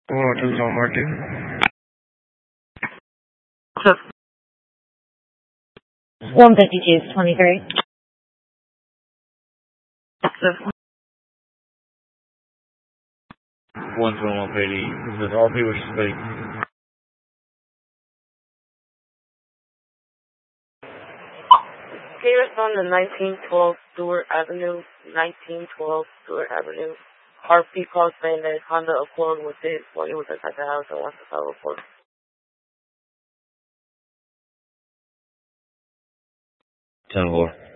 What is not working? 152-23. One from 180. This is RP, which is big. Can you respond to 1912 Stewart Avenue, 1912 Stewart Avenue? RP calls saying that his Honda Accord was hit while he was inside the house and wants to file a report. 10-4.